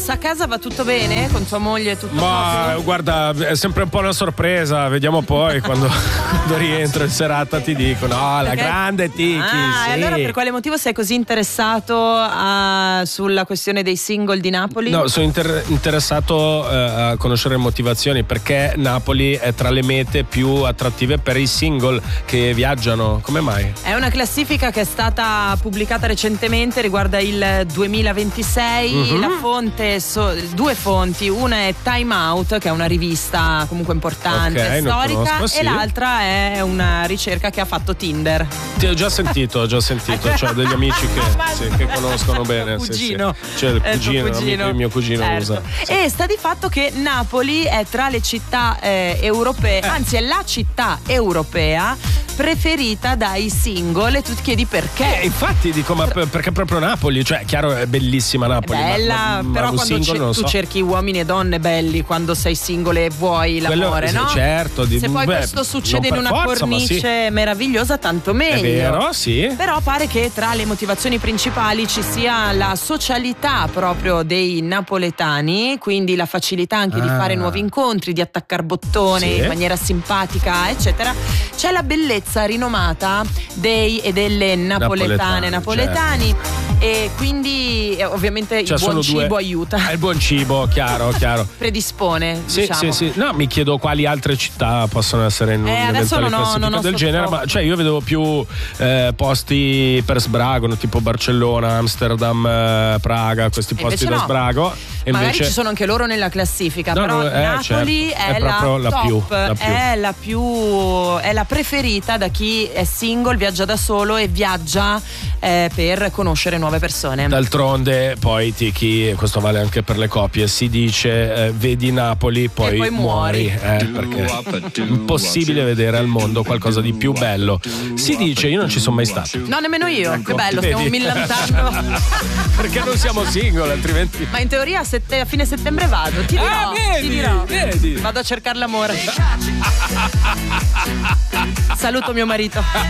a casa va tutto bene? Con tua moglie tutto Ma guarda, è sempre un po' una sorpresa, vediamo poi quando rientro in serata ti dico, no, la grande Tiki. Ah, sì. e allora per quale motivo sei così interessato sulla questione dei single di Napoli? No, sono interessato a conoscere le motivazioni, perché Napoli è tra le mete più attrattive per i single che viaggiano. Come mai? È una classifica che è stata pubblicata recentemente, riguarda il 2026. La fonte, due fonti, una è Time Out, che è una rivista comunque importante, storica, conosco, sì. e l'altra è una ricerca che ha fatto Tinder. Ti ho già sentito, cioè degli amici che conoscono bene. Cugino. Sì. Cioè il cugino, il mio cugino certo. usa. Sì. E sta di fatto che Napoli è tra le città europee, anzi è la città europea preferita dai single, e tu ti chiedi perché. Infatti dico, ma perché proprio Napoli? Cioè, chiaro, è bellissima Napoli. Bella, ma però un quando single, tu cerchi uomini e donne belli quando sei single e vuoi l'amore, quello, no? Certo. Se poi questo succede in una cornice meravigliosa, tanto meglio. È vero, sì. Però pare che tra le motivazioni principali ci sia la socialità proprio dei napoletani, quindi la facilità anche di fare nuovi incontri, di attaccare bottone in maniera simpatica, eccetera. C'è la bellezza rinomata dei e delle napoletani, certo. E quindi ovviamente il buon cibo aiuta. Il buon cibo, chiaro. Predispone, diciamo. Sì. No, mi chiedo quali altre città possono essere in un'eventuale classifica del genere, ma cioè io vedevo più posti per sbrago, tipo Barcellona, Amsterdam, Praga, questi posti da sbrago. E magari invece ci sono anche loro nella classifica, però Napoli certo. è proprio la top, è la preferita da chi è single, viaggia da solo e viaggia per conoscere nuove persone. D'altronde poi Tiki, questo vale anche per le coppie, si dice vedi Napoli poi muori, perché è impossibile vedere al mondo qualcosa di più bello. Si dice, io non ci sono mai stato. No, nemmeno io, ecco, che bello, stiamo millantando. Perché non siamo single, altrimenti. Ma in teoria a fine settembre vado, ti dirò. Vedi. Vado a cercare l'amore. Saluto mio marito.